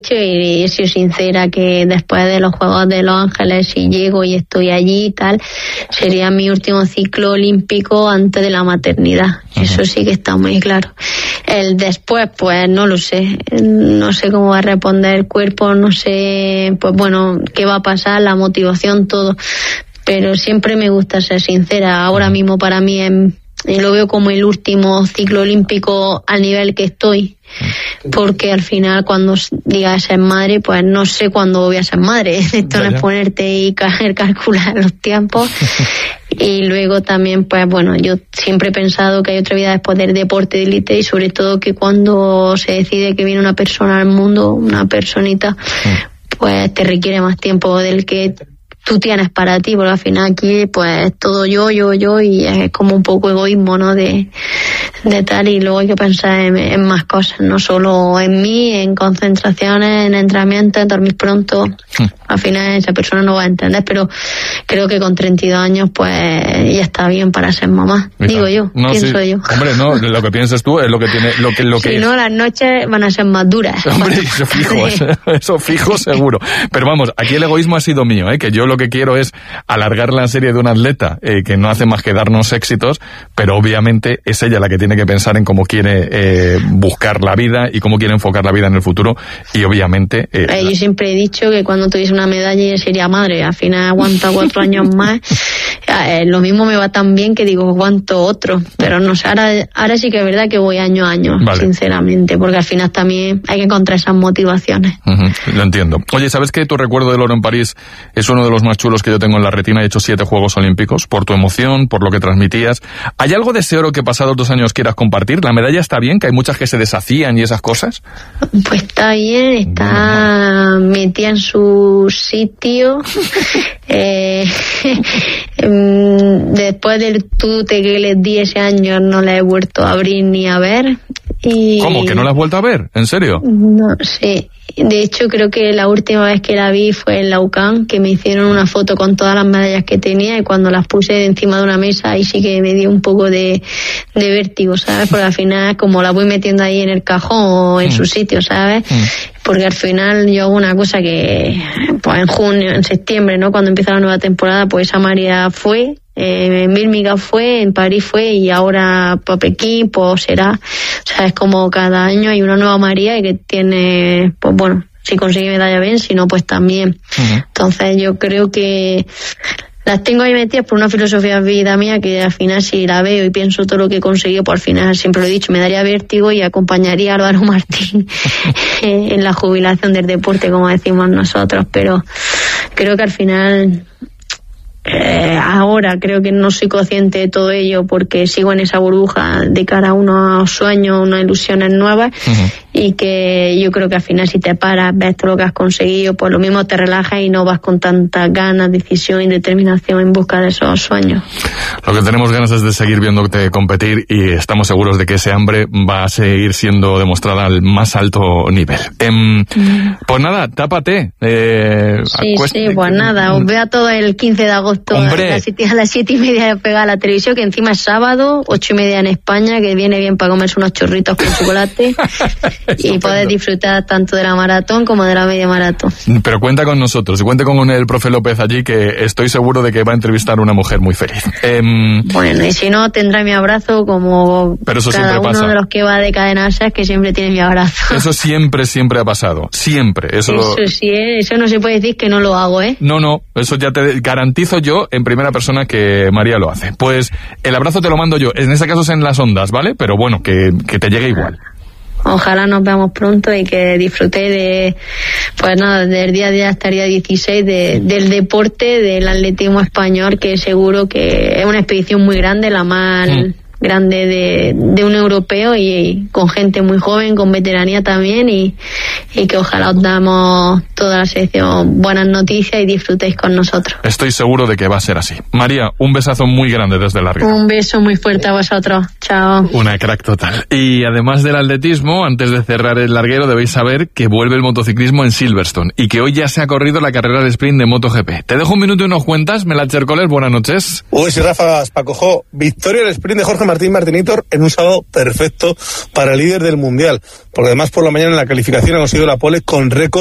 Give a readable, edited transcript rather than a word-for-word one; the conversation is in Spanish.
y he sido sincera que después de los Juegos de Los Ángeles, si llego y estoy allí y tal, sería mi último ciclo olímpico antes de la maternidad. Eso sí que está muy claro. El después, pues no lo sé. No sé cómo va a responder el cuerpo, no sé, pues bueno, qué va a pasar, la motivación, todo. Pero siempre me gusta ser sincera. Ahora mismo para mí lo veo como el último ciclo olímpico al nivel que estoy, porque al final cuando diga ser madre, pues no sé cuándo voy a ser madre. Esto no es ponerte y calcular los tiempos. Y luego también, pues bueno, yo siempre he pensado que hay otra vida después del deporte de élite, y sobre todo que cuando se decide que viene una persona al mundo, una personita, pues te requiere más tiempo del que tú tienes para ti, porque al final aquí pues todo yo, y es como un poco egoísmo, ¿no? De tal, y luego hay que pensar en más cosas, no solo en mí, en concentraciones, en entrenamientos, en dormir pronto. Al final esa persona no va a entender, pero creo que con 32 años pues ya está bien para ser mamá. Digo yo, no, pienso yo. Hombre, no, lo que piensas tú es lo que tiene, lo que si no, las noches van a ser más duras. Hombre, eso fijo seguro. Pero vamos, aquí el egoísmo ha sido mío, que yo lo que quiero es alargar la serie de un atleta que no hace más que darnos éxitos, pero obviamente es ella la que tiene que pensar en cómo quiere buscar la vida y cómo quiere enfocar la vida en el futuro, y obviamente... yo siempre he dicho que cuando tuviese una medalla sería madre, al final aguanta 4 años más. Lo mismo me va tan bien que digo, aguanto otro, pero no sé, ahora sí que es verdad que voy año a año, sinceramente, porque al final también hay que encontrar esas motivaciones. Lo entiendo. Oye, ¿sabes que tu recuerdo del oro en París es uno de los más chulos que yo tengo en la retina? He hecho 7 Juegos Olímpicos, por tu emoción, por lo que transmitías. ¿Hay algo de ese oro que pasados 2 años quieras compartir? ¿La medalla está bien? ¿Que hay muchas que se deshacían y esas cosas? Pues está bien, está metida en su sitio. Después del tute que les di ese año no la he vuelto a abrir ni a ver. ¿Cómo? ¿Que no la has vuelto a ver? ¿En serio? No, sí. De hecho, creo que la última vez que la vi fue en la UCAM, que me hicieron una foto con todas las medallas que tenía, y cuando las puse encima de una mesa, ahí sí que me dio un poco de vértigo, ¿sabes? Porque al final, como la voy metiendo ahí en el cajón o en su sitio, ¿sabes? Porque al final yo hago una cosa que, pues en junio, en septiembre, ¿no? Cuando empieza la nueva temporada, pues esa María fue, en Birmingham fue, en París fue, y ahora para Pekín pues será. O sea, es como cada año hay una nueva María y que tiene, pues bueno, si consigue medalla bien, si no pues también. Entonces yo creo que las tengo ahí metidas por una filosofía de vida mía, que al final si la veo y pienso todo lo que he conseguido, pues al final siempre lo he dicho, me daría vértigo y acompañaría a Álvaro Martín en la jubilación del deporte, como decimos nosotros, pero creo que al final... ahora creo que no soy consciente de todo ello porque sigo en esa burbuja de cara a unos sueños, unas ilusiones nuevas, y que yo creo que al final si te paras, ves todo lo que has conseguido, pues lo mismo te relajas y no vas con tantas ganas, decisión y determinación en busca de esos sueños. Lo que tenemos ganas es de seguir viéndote competir, y estamos seguros de que ese hambre va a seguir siendo demostrada al más alto nivel. Pues nada, tápate. Sí, pues nada, os veo a todo el 15 de agosto. Hombre. A las 7:30 pega la televisión, que encima es sábado, 8:30 en España, que viene bien para comerse unos chorritos con chocolate y poder disfrutar tanto de la maratón como de la media maratón. Pero cuenta con nosotros, y cuente con el profe López allí, que estoy seguro de que va a entrevistar a una mujer muy feliz. Bueno, y si no, tendrá mi abrazo, como cada uno de los que va de Cadena Ser, que siempre tiene mi abrazo. Eso siempre ha pasado, siempre. Eso sí, eso no se puede decir que no lo hago, ¿eh? No, eso ya te garantizo yo en primera persona que María lo hace. Pues el abrazo te lo mando yo, en este caso es en las ondas, ¿vale? Pero bueno, que te llegue igual. Ojalá nos veamos pronto y que disfrutéis del día a día hasta el día 16 del deporte, del atletismo español, que seguro que es una expedición muy grande, la más grande de un europeo, y con gente muy joven, con veteranía también, y que ojalá os damos toda la selección buenas noticias y disfrutéis con nosotros. Estoy seguro de que va a ser así. María, un besazo muy grande desde la Riera. Un beso muy fuerte a vosotros. Chao. Una crack total. Y además del atletismo, antes de cerrar el larguero, debéis saber que vuelve el motociclismo en Silverstone y que hoy ya se ha corrido la carrera de sprint de MotoGP. Te dejo un minuto y nos cuentas. Melache Hércoles, buenas noches. Uy, sí, Rafa Pacojo. Victoria del sprint de Jorge Martín Martinitor en un sábado perfecto para el líder del mundial. Porque además por la mañana en la calificación ha conseguido la pole con récord